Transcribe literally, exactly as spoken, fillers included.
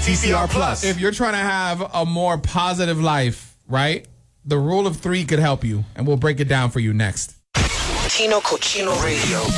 T C R Plus. If you're trying to have a more positive life, right? The rule of three could help you, and we'll break it down for you next. Tino Cochino Radio.